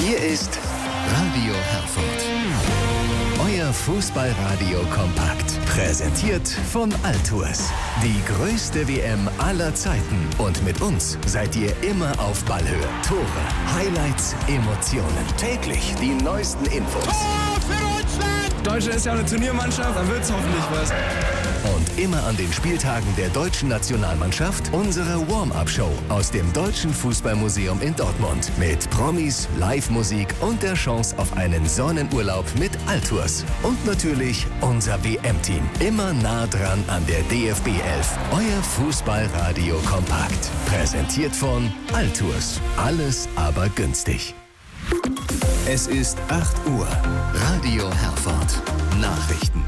Hier ist Radio Herford. Euer Fußballradio kompakt. Präsentiert von Altours. Die größte WM aller Zeiten. Und mit uns seid ihr immer auf Ballhöhe. Tore, Highlights, Emotionen. Täglich die neuesten Infos. Tor für Deutschland! Deutschland ist ja eine Turniermannschaft, da wird's hoffentlich was. Und immer an den Spieltagen der deutschen Nationalmannschaft unsere Warm-Up-Show aus dem Deutschen Fußballmuseum in Dortmund. Mit Promis, Live-Musik und der Chance auf einen Sonnenurlaub mit Altours. Und natürlich unser WM-Team. Immer nah dran an der DFB 11. Euer Fußballradio kompakt. Präsentiert von Altours. Alles aber günstig. Es ist 8 Uhr. Radio Herford. Nachrichten.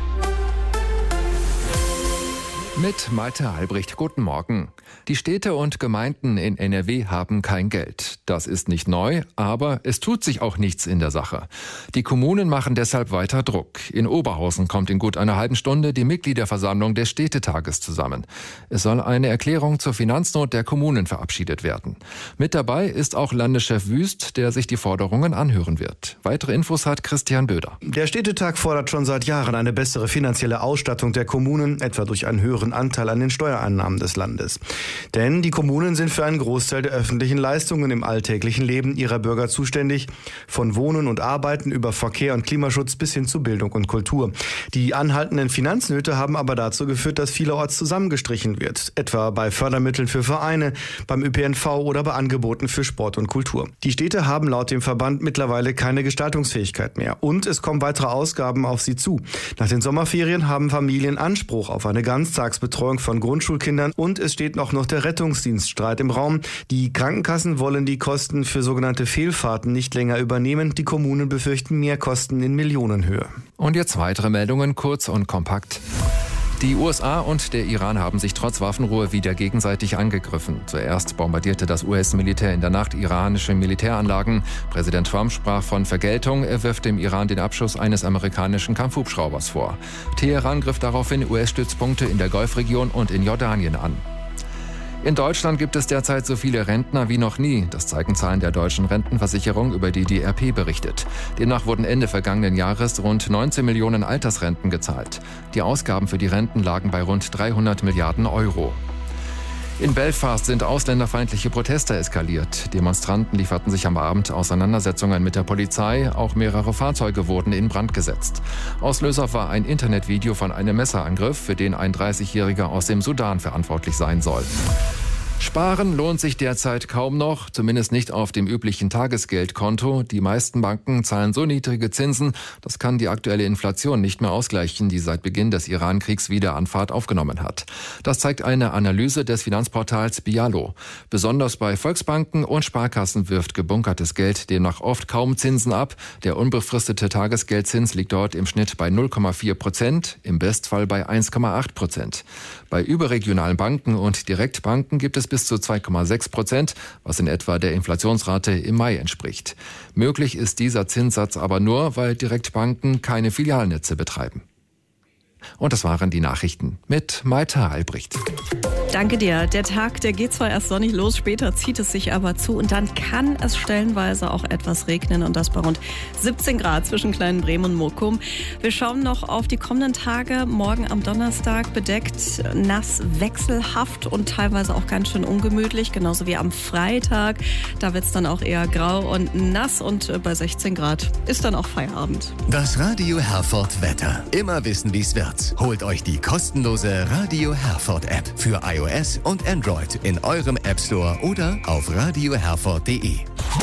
Mit Malte Albrecht, guten Morgen. Die Städte und Gemeinden in NRW haben kein Geld. Das ist nicht neu, aber es tut sich auch nichts in der Sache. Die Kommunen machen deshalb weiter Druck. In Oberhausen kommt in gut einer halben Stunde die Mitgliederversammlung des Städtetages zusammen. Es soll eine Erklärung zur Finanznot der Kommunen verabschiedet werden. Mit dabei ist auch Landeschef Wüst, der sich die Forderungen anhören wird. Weitere Infos hat Christian Böder. Der Städtetag fordert schon seit Jahren eine bessere finanzielle Ausstattung der Kommunen, etwa durch einen höheren Anteil an den Steuereinnahmen des Landes. Denn die Kommunen sind für einen Großteil der öffentlichen Leistungen im alltäglichen Leben ihrer Bürger zuständig, von Wohnen und Arbeiten über Verkehr und Klimaschutz bis hin zu Bildung und Kultur. Die anhaltenden Finanznöte haben aber dazu geführt, dass vielerorts zusammengestrichen wird, etwa bei Fördermitteln für Vereine, beim ÖPNV oder bei Angeboten für Sport und Kultur. Die Städte haben laut dem Verband mittlerweile keine Gestaltungsfähigkeit mehr und es kommen weitere Ausgaben auf sie zu. Nach den Sommerferien haben Familien Anspruch auf eine Ganztagsbetreuung von Grundschulkindern und es steht noch der Rettungsdienststreit im Raum. Die Krankenkassen wollen die Kosten für sogenannte Fehlfahrten nicht länger übernehmen. Die Kommunen befürchten Mehrkosten in Millionenhöhe. Und jetzt weitere Meldungen, kurz und kompakt. Die USA und der Iran haben sich trotz Waffenruhe wieder gegenseitig angegriffen. Zuerst bombardierte das US-Militär in der Nacht iranische Militäranlagen. Präsident Trump sprach von Vergeltung. Er wirft dem Iran den Abschuss eines amerikanischen Kampfhubschraubers vor. Teheran griff daraufhin US-Stützpunkte in der Golfregion und in Jordanien an. In Deutschland gibt es derzeit so viele Rentner wie noch nie. Das zeigen Zahlen der deutschen Rentenversicherung, über die RP berichtet. Demnach wurden Ende vergangenen Jahres rund 19 Millionen Altersrenten gezahlt. Die Ausgaben für die Renten lagen bei rund 300 Milliarden Euro. In Belfast sind ausländerfeindliche Proteste eskaliert. Demonstranten lieferten sich am Abend Auseinandersetzungen mit der Polizei. Auch mehrere Fahrzeuge wurden in Brand gesetzt. Auslöser war ein Internetvideo von einem Messerangriff, für den ein 30-Jähriger aus dem Sudan verantwortlich sein soll. Sparen lohnt sich derzeit kaum noch, zumindest nicht auf dem üblichen Tagesgeldkonto. Die meisten Banken zahlen so niedrige Zinsen, das kann die aktuelle Inflation nicht mehr ausgleichen, die seit Beginn des Iran-Kriegs wieder an Fahrt aufgenommen hat. Das zeigt eine Analyse des Finanzportals Bialo. Besonders bei Volksbanken und Sparkassen wirft gebunkertes Geld demnach oft kaum Zinsen ab. Der unbefristete Tagesgeldzins liegt dort im Schnitt bei 0,4%, im Bestfall bei 1,8%. Bei überregionalen Banken und Direktbanken gibt es bis zu 2,6%, was in etwa der Inflationsrate im Mai entspricht. Möglich ist dieser Zinssatz aber nur, weil Direktbanken keine Filialnetze betreiben. Und das waren die Nachrichten mit Malte Albrecht. Danke dir. Der Tag, der geht zwar erst sonnig los, später zieht es sich aber zu und dann kann es stellenweise auch etwas regnen und das bei rund 17 Grad zwischen Kleinbremen und Mokum. Wir schauen noch auf die kommenden Tage. Morgen am Donnerstag bedeckt, nass, wechselhaft und teilweise auch ganz schön ungemütlich, genauso wie am Freitag. Da wird es dann auch eher grau und nass und bei 16 Grad ist dann auch Feierabend. Das Radio Herford Wetter. Immer wissen, wie es wird. Holt euch die kostenlose Radio Herford App für iOS und Android in eurem App Store oder auf radioherford.de.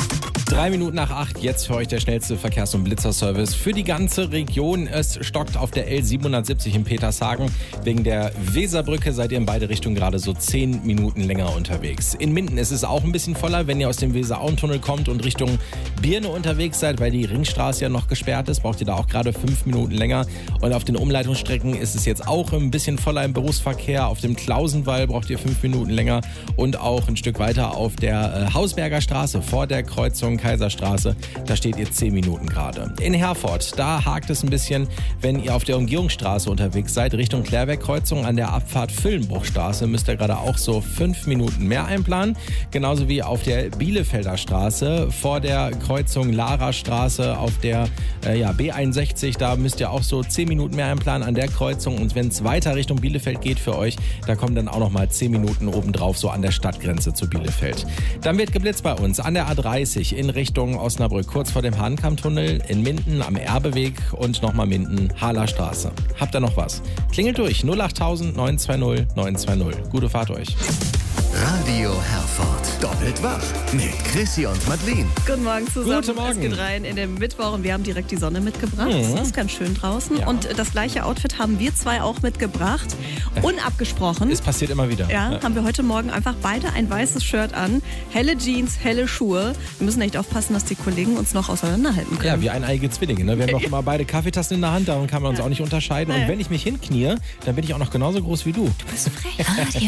3 Minuten nach 8, jetzt für euch der schnellste Verkehrs- und Blitzerservice für die ganze Region. Es stockt auf der L770 in Petershagen. Wegen der Weserbrücke seid ihr in beide Richtungen gerade so 10 Minuten länger unterwegs. In Minden ist es auch ein bisschen voller, wenn ihr aus dem Weser-Auen-Tunnel kommt und Richtung Birne unterwegs seid, weil die Ringstraße ja noch gesperrt ist, braucht ihr da auch gerade 5 Minuten länger. Und auf den Umleitungsstrecken ist es jetzt auch ein bisschen voller im Berufsverkehr. Auf dem Klausenwall braucht ihr 5 Minuten länger und auch ein Stück weiter auf der Hausberger Straße vor der Kreuzung Kaiserstraße. Da steht ihr 10 Minuten gerade. In Herford, da hakt es ein bisschen, wenn ihr auf der Umgehungsstraße unterwegs seid, Richtung Klärwerkkreuzung an der Abfahrt Füllenbruchstraße, müsst ihr gerade auch so 5 Minuten mehr einplanen. Genauso wie auf der Bielefelder Straße vor der Kreuzung Larastraße auf der B61, da müsst ihr auch so 10 Minuten mehr einplanen an der Kreuzung. Und wenn es weiter Richtung Bielefeld geht für euch, da kommen dann auch nochmal 10 Minuten obendrauf, so an der Stadtgrenze zu Bielefeld. Dann wird geblitzt bei uns an der A30 in Richtung Osnabrück, kurz vor dem Hahnkammtunnel, in Minden am Erbeweg und nochmal Minden, Haler Straße. Habt ihr noch was? Klingelt durch 08000 920 920. Gute Fahrt euch. Radio Herford. Doppelt wach mit Chrissy und Madeleine. Guten Morgen zusammen. Guten Morgen. Es geht rein in den Mittwoch und wir haben direkt die Sonne mitgebracht. Es ist ganz schön draußen. Ja. Und das gleiche Outfit haben wir zwei auch mitgebracht. Unabgesprochen. Es passiert immer wieder. Ja, haben wir heute Morgen einfach beide ein weißes Shirt an, helle Jeans, helle Schuhe. Wir müssen echt aufpassen, dass die Kollegen uns noch auseinanderhalten können. Ja, wie eineige Zwillinge. Ne? Wir haben auch immer beide Kaffeetassen in der Hand, daran kann man uns auch nicht unterscheiden. Und wenn ich mich hinknie, dann bin ich auch noch genauso groß wie du. Du bist frech.